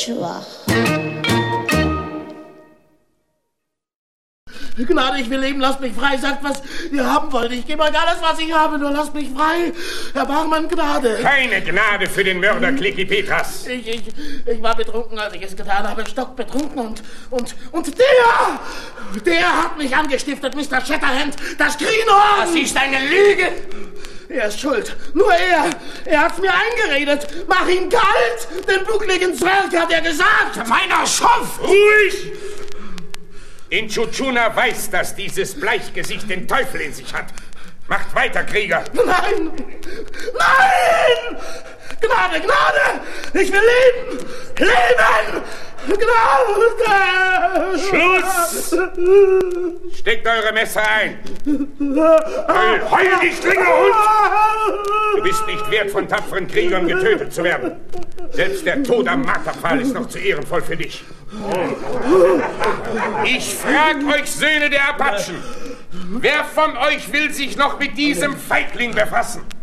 schwach. Gnade, ich will leben, lasst mich frei. Sagt, was ihr haben wollt. Ich gebe euch alles, was ich habe, nur lasst mich frei. Erbarmen, Gnade. Keine Gnade für den Mörder Kliki Petras. Ich war betrunken, als ich es getan habe, stockbetrunken und der hat mich angestiftet, Mr. Shatterhand, das Greenhorn. Das ist eine Lüge. Er ist schuld. Nur er. Er hat's mir eingeredet. Mach ihn kalt. Den buckligen Zwerg, hat er gesagt. Meiner Schopf. Ruhig! Inchuchuna weiß, dass dieses Bleichgesicht den Teufel in sich hat. Macht weiter, Krieger. Nein! Nein! Gnade, Gnade! Ich will leben! Leben! Gnade! Schluss! Steckt eure Messer ein. Heul die Schlinge, Hund! Du bist nicht wert, von tapferen Kriegern getötet zu werden. Selbst der Tod am Marterpfahl ist noch zu ehrenvoll für dich. Ich frag euch, Söhne der Apachen, wer von euch will sich noch mit diesem Feigling befassen?